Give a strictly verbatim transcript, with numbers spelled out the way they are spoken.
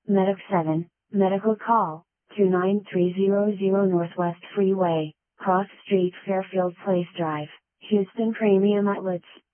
Medic seven, Medical Call, two nine three zero zero Northwest Freeway, Cross Street Fairfield Place Drive, Houston Premium Outlets.